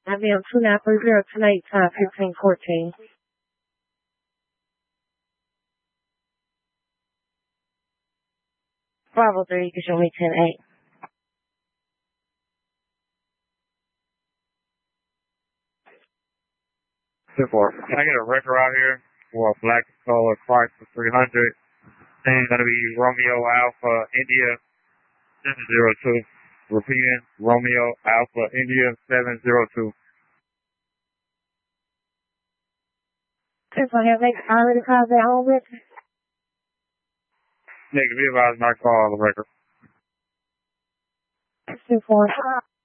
IBM 2930 tonight, time 1514. Bravo 3, you can show me 10-8. 10-4. Can I get a record out here for a black color price for 300? Then going to be Romeo Alpha India 702. Repeating, Romeo Alpha India 702. Since I have already called their own record. Negative, be advised not call the record. 2-4.